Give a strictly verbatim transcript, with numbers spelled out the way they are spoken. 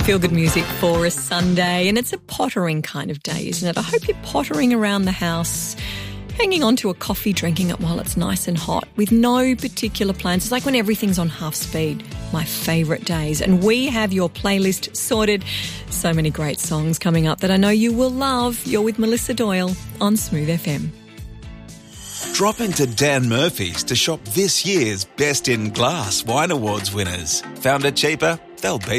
Feel-good music for a Sunday, and it's a pottering kind of day, isn't it? I hope you're pottering around the house, hanging on to a coffee, drinking it while it's nice and hot, with no particular plans. It's like when everything's on half speed. My favourite days. And we have your playlist sorted. So many great songs coming up that I know you will love. You're with Melissa Doyle on Smooth F M. Drop into Dan Murphy's to shop this year's Best in Glass Wine Awards winners. Found it cheaper? They'll be